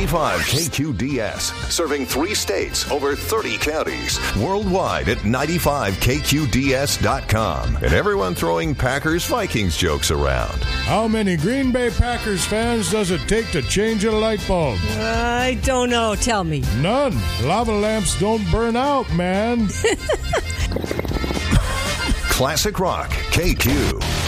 95 KQDS, serving 3 states, over 30 counties, worldwide at 95KQDS.com. And everyone throwing Packers-Vikings jokes around. How many Green Bay Packers fans does it take to change a light bulb? I don't know. Tell me. None. Lava lamps don't burn out, man. Classic Rock, KQ.